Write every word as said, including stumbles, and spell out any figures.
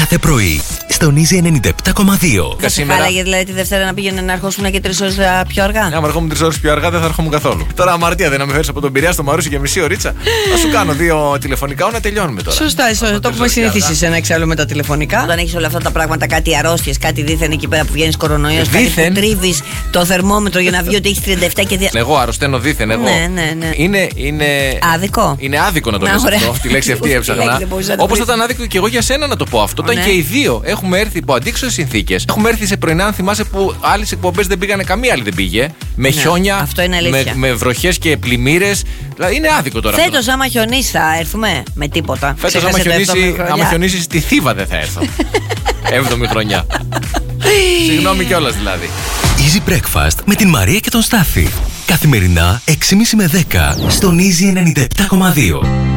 κάθε πρωί στον Easy ενενήντα επτά κόμμα δύο. Θα σε χάλαγε δηλαδή τη Δευτέρα να πήγαινε να ερχόσουν και τρεις ώρες πιο αργά? Αν ερχόμουν τρεις ώρες πιο αργά δεν θα ερχόμουν καθόλου. Τώρα αμαρτία δεν να με φέρεις από τον Πειραιά στο Μαρούσι για μισή ωρίτσα. Θα σου κάνω δύο τηλεφωνικά να τελειώνουμε τώρα. Σωστά, σωστά. Το έχουμε συνηθίσει σε ένα εξάλλου με τα τηλεφωνικά. Όταν έχεις όλα αυτά τα πράγματα, κάτι αρρώστιες, κάτι δίθεν εκεί πέρα που βγαίνεις κορονοϊός, κάτι που τρίβεις το θερμόμετρο για να βγει ότι έχεις τριάντα επτά και δύο. Εγώ αρρωσταίνω δίθεν, εγώ. Ναι, ναι, ναι. Είναι, είναι... άδικο. Είναι άδικο να το λες αυτό. Τη λέξη αυτή έψαχνα. Όπως θα ήταν άδικο και εγώ για σένα να το πω αυτό. Όταν και οι δύο έχουμε έρθει υπό αντίξωες συνθήκες. Έχουμε έρθει σε πρωινά, αν θυμάσαι, που άλλες εκπομπές δεν πήγανε, καμία άλλη δεν πήγε. Με χιόνια, με, με βροχές και πλημμύρες. Δηλαδή είναι άδικο τώρα. Φέτος, άμα χιονίσει, θα έρθουμε με τίποτα. Φέτος, άμα χιονίσει, άμα χιονίσει στη Θήβα δεν θα έρθω. Έβδομη χρονιά. Συγγνώμη κιόλας δηλαδή. Easy Breakfast με την Μαρία και τον Στάφη. Καθημερινά έξι και μισή με δέκα στον Easy ενενήντα επτά κόμμα δύο.